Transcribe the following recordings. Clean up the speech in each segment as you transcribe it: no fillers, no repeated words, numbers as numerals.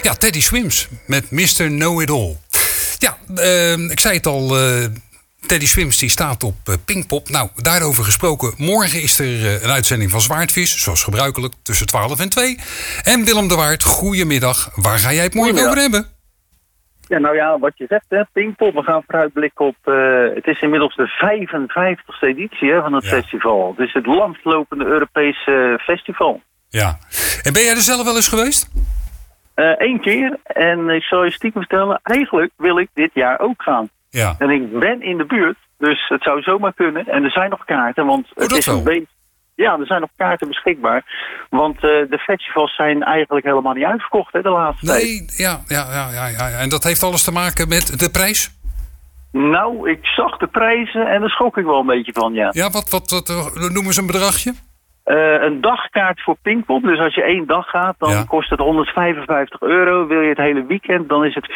Ja, Teddy Swims met Mr. Know-It-All. Ja, ik zei het al, Teddy Swims die staat op Pinkpop. Nou, daarover gesproken, morgen is er een uitzending van Zwaardvis, zoals gebruikelijk, tussen 12 en 2. En Willem de Waard, goedemiddag. Waar ga jij het morgen over hebben? Ja, nou ja, wat je zegt, hè, Pinkpop. We gaan vooruitblikken op... het is inmiddels de 55e editie van het festival. Het is het langslopende Europese festival. Ja. En ben jij er zelf wel eens geweest? 1 keer. En ik zal je stiekem vertellen, eigenlijk wil ik dit jaar ook gaan. Ja. En ik ben in de buurt, dus het zou zomaar kunnen. En er zijn nog kaarten, want het is een beetje... Ja, er zijn nog kaarten beschikbaar. Want de festivals zijn eigenlijk helemaal niet uitverkocht, hè, de laatste tijd. Nee, ja. En dat heeft alles te maken met de prijs? Nou, ik zag de prijzen en daar schrok ik wel een beetje van, ja. Ja, wat noemen ze een bedragje? Een dagkaart voor Pinkpop. Dus als je 1 dag gaat, dan kost het €155. Wil je het hele weekend, dan is het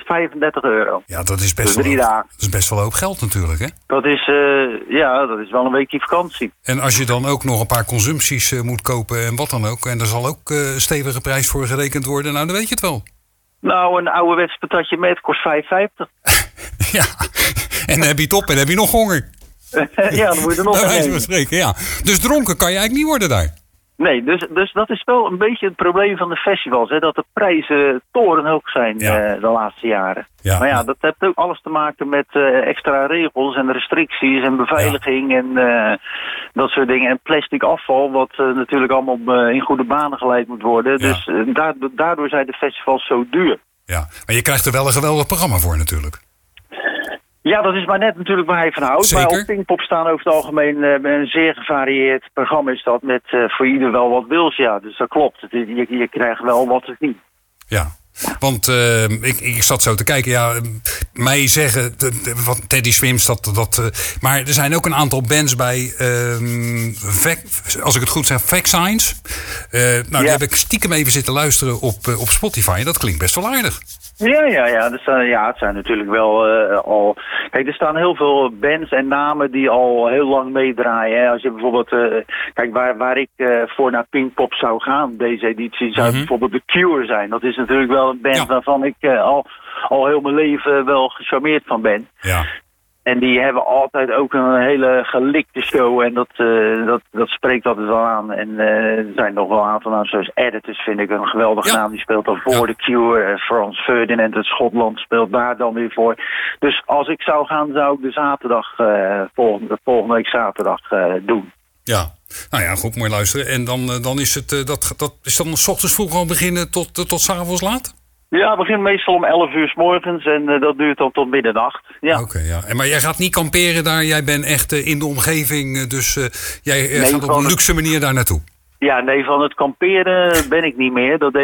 €435. Ja, dat is best wel 3 dagen. Dat is best wel een hoop geld natuurlijk, hè? Dat is, dat is wel een weekje vakantie. En als je dan ook nog een paar consumpties moet kopen en wat dan ook, en er zal ook een stevige prijs voor gerekend worden, nou dan weet je het wel. Nou, een ouderwets patatje met kost €5,50. Ja, en dan heb je het op en dan heb je nog honger. Ja, dan moet je er nog bij wijze van spreken, ja. Dus dronken kan je eigenlijk niet worden daar. Nee, dus dat is wel een beetje het probleem van de festivals. Hè, dat de prijzen torenhoog zijn de laatste jaren. Ja. Maar ja, dat heeft ook alles te maken met extra regels en restricties en beveiliging en dat soort dingen. En plastic afval, wat natuurlijk allemaal in goede banen geleid moet worden. Ja. Dus daardoor zijn de festivals zo duur. Ja, maar je krijgt er wel een geweldig programma voor natuurlijk. Ja, dat is maar net natuurlijk waar je van houdt. Zeker. Maar op Pinkpop staan over het algemeen een zeer gevarieerd programma is dat. Met voor ieder wel wat wils, ja. Dus dat klopt. Je krijgt wel wat het niet. Ja, want ik zat zo te kijken. Ja, mij zeggen, Teddy Swims, maar er zijn ook een aantal bands bij, als ik het goed zeg, Fact Science. Die heb ik stiekem even zitten luisteren op Spotify. En dat klinkt best wel aardig. Ja. Het zijn natuurlijk wel al... Kijk, er staan heel veel bands en namen die al heel lang meedraaien. Hè. Als je bijvoorbeeld... kijk, waar ik voor naar Pinkpop zou gaan, deze editie, zou bijvoorbeeld The Cure zijn. Dat is natuurlijk wel een band waarvan ik al heel mijn leven wel gecharmeerd van ben. Ja. En die hebben altijd ook een hele gelikte show. En dat spreekt altijd wel aan. En er zijn nog wel een aantal namen, zoals Editors vind ik een geweldige naam. Die speelt dan voor The Cure. Frans Ferdinand uit Schotland speelt daar dan weer voor. Dus als ik zou gaan, zou ik de zaterdag, volgende week zaterdag doen. Ja, nou ja, goed, mooi luisteren. En dan is het, dat is dan 's ochtends vroeg al beginnen tot 's avonds laat? Ja, het begint meestal om 11 uur 's morgens en dat duurt dan tot middernacht. Ja. Oké, ja. Maar jij gaat niet kamperen daar, jij bent echt in de omgeving, dus jij gaat op een luxe manier daar naartoe? Ja, nee, van het kamperen ben ik niet meer. Dat